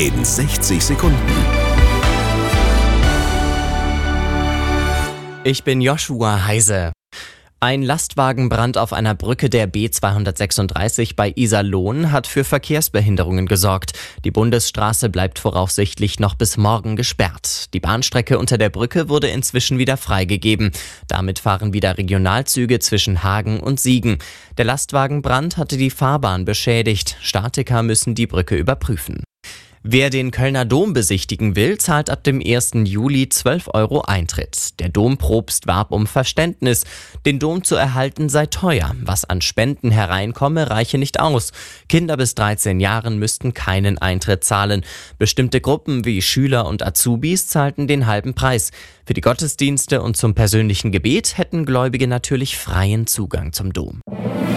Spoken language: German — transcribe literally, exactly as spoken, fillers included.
in sechzig Sekunden. Ich bin Joshua Heise. Ein Lastwagenbrand auf einer Brücke der B zweihundertsechsunddreißig bei Iserlohn hat für Verkehrsbehinderungen gesorgt. Die Bundesstraße bleibt voraussichtlich noch bis morgen gesperrt. Die Bahnstrecke unter der Brücke wurde inzwischen wieder freigegeben. Damit fahren wieder Regionalzüge zwischen Hagen und Siegen. Der Lastwagenbrand hatte die Fahrbahn beschädigt. Statiker müssen die Brücke überprüfen. Wer den Kölner Dom besichtigen will, zahlt ab dem ersten Juli zwölf Euro Eintritt. Der Dompropst warb um Verständnis. Den Dom zu erhalten sei teuer. Was an Spenden hereinkomme, reiche nicht aus. Kinder bis dreizehn Jahren müssten keinen Eintritt zahlen. Bestimmte Gruppen wie Schüler und Azubis zahlten den halben Preis. Für die Gottesdienste und zum persönlichen Gebet hätten Gläubige natürlich freien Zugang zum Dom.